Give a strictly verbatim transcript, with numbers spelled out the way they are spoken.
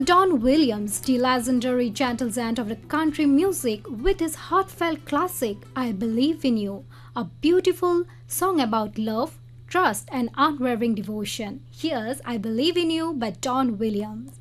Don Williams, the legendary gentle giant of the country music, with his heartfelt classic I Believe in You, a beautiful song about love, trust, and unwavering devotion. Here's I Believe in You by Don Williams.